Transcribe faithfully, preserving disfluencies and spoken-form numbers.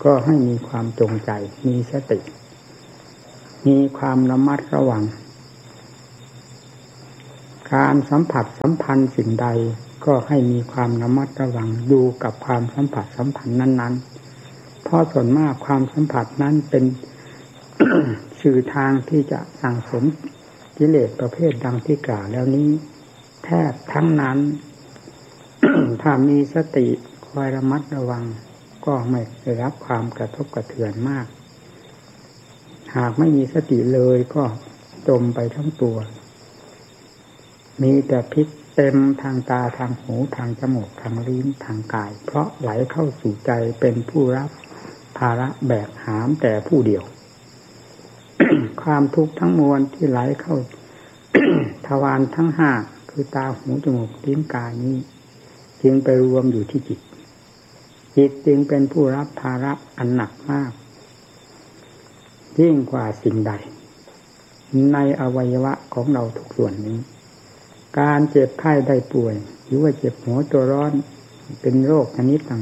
ก็ให้มีความจงใจมีสติมีความระมัดระวังการสัมผัสสัมพันธ์สิ่งใดก็ให้มีความระมัดระวังอยู่กับความสัมผัสสัมพันธ์นั้นๆเพราะส่วนมากความสัมผัสนั้นเป็น สื่อทางที่จะสั่งสมกิเลสประเภทดังที่กล่าวแล้วนี้แทบทั้งนั้น ถ้ามีสติคอยระมัดระวังก็ไม่ได้รับความกระทบกระเทือนมากหากไม่มีสติเลยก็จมไปทั้งตัวมีแต่พิษเต็มทางตาทางหูทางจมูกทางลิ้นทางกายเพราะไหลเข้าสู่ใจเป็นผู้รับภาระแบกหามแต่ผู้เดียว ความทุกข์ทั้งมวลที่ไหลเข้า ทวารทั้งห้าคือตาหูจมูกลิ้นกายนี้จึงไปรวมอยู่ที่จิตจิตจึงเป็นผู้รับภาระอันหนักมากยิ่งกว่าสิ่งใดในอวัยวะของเราทุกส่วนนี้การเจ็บไข้ได้ป่วยหรือว่าเจ็บหัวตัวร้อนเป็นโรคชนิดต่